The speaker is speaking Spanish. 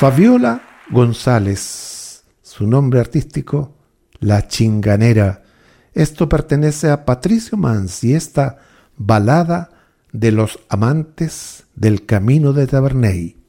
Fabiola González, su nombre artístico, La Chinganera. Esto pertenece a Patricio Mans y esta balada de los amantes del camino de Taverney.